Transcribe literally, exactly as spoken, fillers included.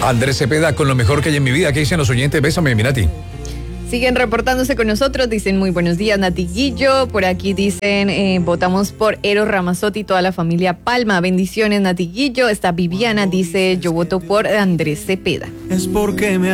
Andrés Cepeda, con lo mejor que hay en mi vida. ¿Qué dicen los oyentes? Bésame, Mirati. Siguen reportándose con nosotros, dicen muy buenos días, Nati Guillo. Por aquí dicen, eh, votamos por Eros Ramazzotti y toda la familia Palma. Bendiciones, Nati Guillo. Está Viviana, dice, yo voto por Andrés Cepeda. Es porque me